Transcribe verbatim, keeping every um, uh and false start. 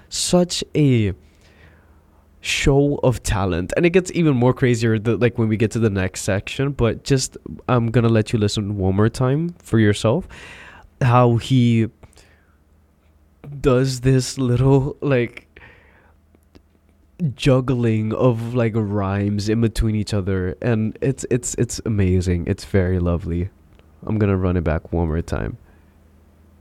such a show of talent, and it gets even more crazier the, like when we get to the next section. But just I'm gonna let you listen one more time for yourself how he does this little like juggling of like rhymes in between each other, and it's it's it's amazing. It's very lovely. I'm gonna run it back one more time.